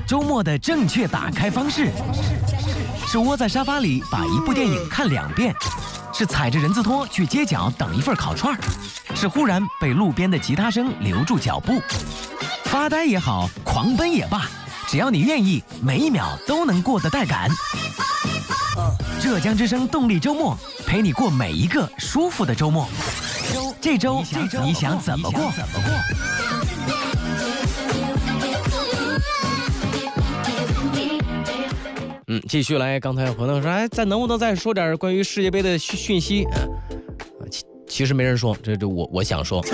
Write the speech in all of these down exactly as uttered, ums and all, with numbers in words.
周末的正确打开方式是窝在沙发里把一部电影看两遍，是踩着人字拖去街角等一份烤串，是忽然被路边的吉他声留住脚步。发呆也好，狂奔也罢，只要你愿意，每一秒都能过得带感。浙江之声动力周末，陪你过每一个舒服的周末。这周你想怎么过？ 嗯，继续来，刚才有朋友说，哎，咱能不能再说点关于世界杯的讯讯息？啊，其其实没人说，这这我我想说。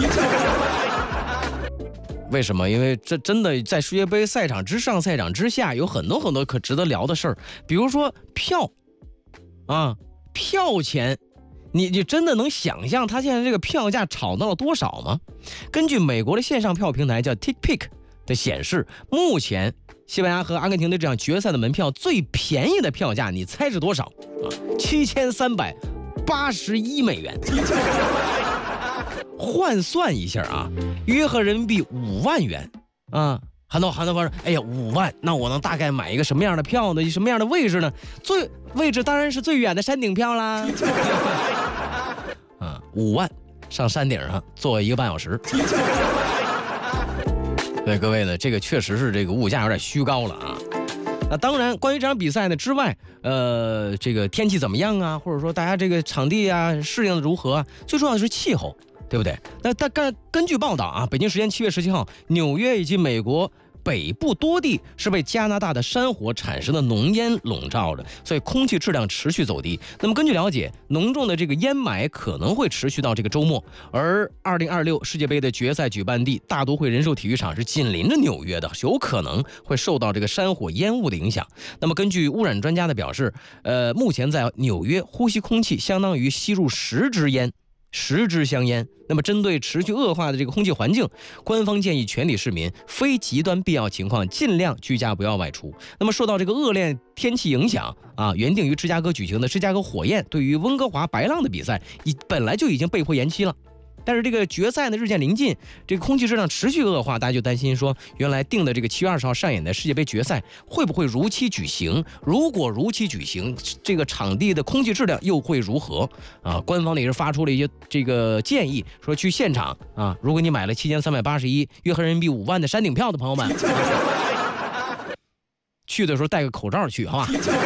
为什么？因为这真的在世界杯赛场之上、赛场之下，有很多很多可值得聊的事儿。比如说票，啊，票钱，你你真的能想象它现在这个票价炒到了多少吗？根据美国的线上票平台叫 TickPick 的显示，目前西班牙和阿根廷的这场决赛的门票最便宜的票价，你猜是多少？啊，七千三百八十一美元。换算一下啊，约合人民币五万元啊。很多很多朋友说，哎呀，五万，那我能大概买一个什么样的票呢？什么样的位置呢？最位置当然是最远的山顶票啦。啊，五万上山顶上坐一个半小时。对各位呢，这个确实是这个物价有点虚高了啊。那当然，关于这场比赛呢之外，呃，这个天气怎么样啊？或者说大家这个场地啊适应的如何啊？最重要的是气候。对不对？那大概根据报道啊，北京时间七月十七号，纽约以及美国北部多地是被加拿大的山火产生的浓烟笼罩着，所以空气质量持续走低。那么根据了解，浓重的这个烟霾可能会持续到这个周末。而二零二六世界杯的决赛举办地大都会人寿体育场是紧邻着纽约的，有可能会受到这个山火烟雾的影响。那么根据污染专家的表示，呃，目前在纽约呼吸空气相当于吸入十支烟。十支香烟。那么针对持续恶化的这个空气环境，官方建议全体市民非极端必要情况尽量居家，不要外出。那么受到这个恶劣天气影响啊，原定于芝加哥举行的芝加哥火焰对于温哥华白浪的比赛，已本来就已经被迫延期了。但是这个决赛呢日渐临近，这个空气质量持续恶化，大家就担心说，原来定的这个七月二十号上演的世界杯决赛会不会如期举行？如果如期举行，这个场地的空气质量又会如何？啊，官方也是发出了一些这个建议，说去现场啊，如果你买了七千三百八十一约合人民币五万的山顶票的朋友们，去的时候戴个口罩去，好吧？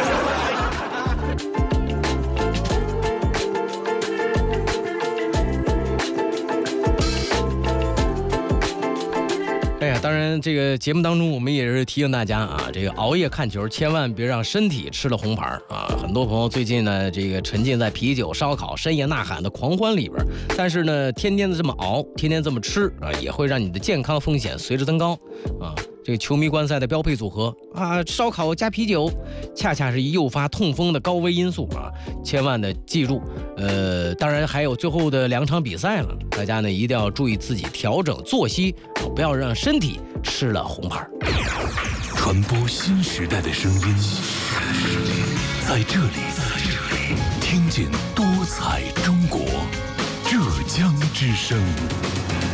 哎呀，当然，这个节目当中我们也是提醒大家啊，这个熬夜看球千万别让身体吃了红牌啊！很多朋友最近呢，这个沉浸在啤酒、烧烤、深夜呐喊的狂欢里边，但是呢，天天的这么熬，天天这么吃啊，也会让你的健康风险随之增高啊！这个球迷观赛的标配组合啊，烧烤加啤酒，恰恰是诱发痛风的高危因素啊！千万的记住，呃，当然还有最后的两场比赛了，大家呢一定要注意自己调整作息啊，不要让身体吃了红牌。 传播新时代的声音，在这里，在这里听见多彩中国，浙江之声。